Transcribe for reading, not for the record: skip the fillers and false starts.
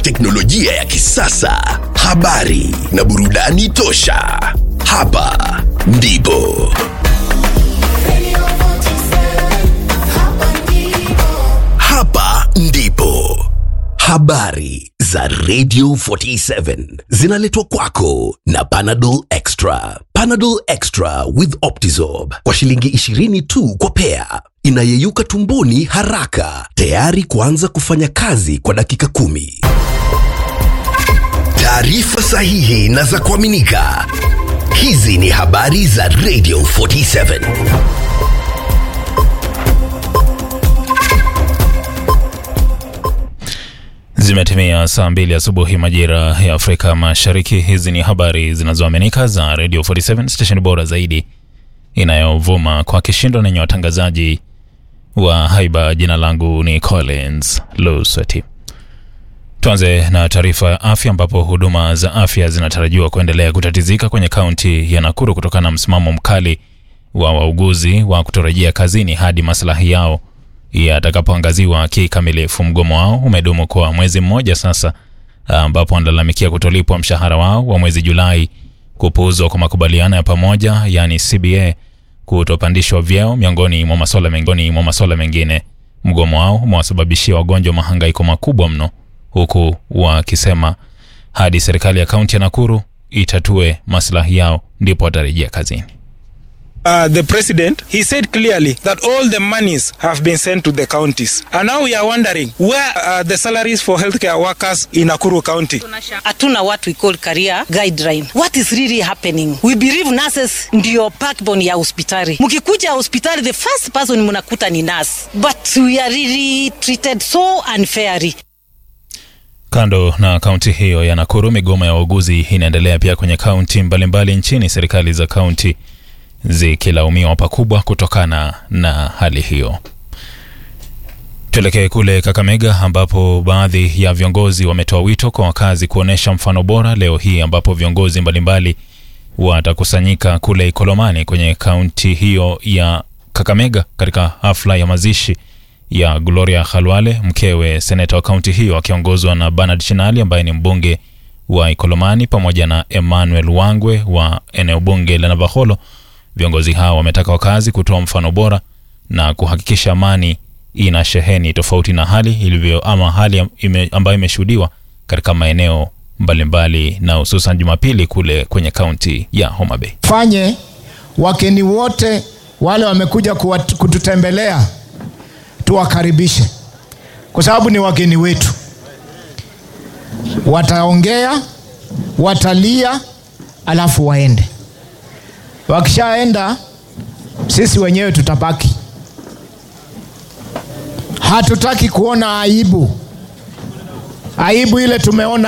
teknolojia ya kisasa, habari na burudani tosha. Hapa ndipo habari za Radio 47 zinaletwa kwako na Panadol Extra. Panadol Extra with Optizorb kwa shilingi 20 tu kwa pea. Inayeyuka tumboni haraka, tayari kuanza kufanya kazi kwa dakika 10. Taarifa sahihi na za kuaminika. Hizi ni habari za Radio 47. Zimetimia saa 2 asubuhi majira ya Afrika Mashariki. Hizi ni habari zinazoaminika za Radio 47, station bora zaidi inayovuma kwa kishindo na yenye watangazaji wa haiba. Jina langu ni Collins Lusweti. Tuanze na taarifa ya afya, ambapo huduma za afya zinatarajiwa kuendelea kutatizika kwenye kaunti ya Nakuru kutokana na msimamo mkali wa wauguzi wa kutorejea kazini hadi maslahi yao yatakapoangaziwa kikamilifu. Mgomo wao umedumu kwa mwezi mmoja sasa, ambapo wanalalamikia kutolipwa mshahara wao wa mwezi Julai, kupuuzwa kwa makubaliano ya pamoja yani CBA, kutopandishwa vyeo miongoni mwa masuala mengine. Mgomo wao umewasababishia wagonjwa mahangaiko makubwa mno, huku wakisema hadi serikali ya kaunti ya Nakuru itatue maslahi yao ndipo watarejea kazini. The president, he said clearly that all the monies have been sent to the counties. And now we are wondering, where are the salaries for healthcare workers in Nakuru County? Atuna what we call career guideline. What is really happening? We believe nurses ndio backbone ya hospitali. Mkikuja hospitali, the first person mnakuta ni nurse. But we are really treated so unfairly. Kando na kaunti hiyo ya Nakuru, migomo ya wauguzi inaendelea pia kwenye kaunti mbalimbali nchini, serikali za kaunti zikilaumiwa pakubwa kutokana na hali hiyo. Tuelekee kule Kakamega, ambapo baadhi ya viongozi wametoa wito kwa wakazi kuonesha mfano bora leo hii, ambapo viongozi mbalimbali watakusanyika kule Ikolomani kwenye kaunti hiyo ya Kakamega katika hafla ya mazishi ya Gloria Khalwale, mkewe seneta wa kaunti hiyo, akiongozwa na Bernard Shinali ambaye ni mbunge wa Ikolomani pamoja na Emmanuel Wangwe wa eneo bunge la Navaholo. Viongozi hao wametaka wakazi kutoa mfano bora na kuhakikisha amani ina sheheni, tofauti na hali ilivyo ama hali ambayo imeshuhudiwa katika maeneo mbalimbali na hususan Jumapili kule kwenye kaunti ya Homa Bay. Fanye wakeni wote wale wamekuja kututembelea tuwakaribishe, kwa sababu ni wageni wetu. Wataongea, watalia, alafu waende. Wakishaenda, sisi wenyewe tutabaki. Hatutaki kuona aibu ile tumeona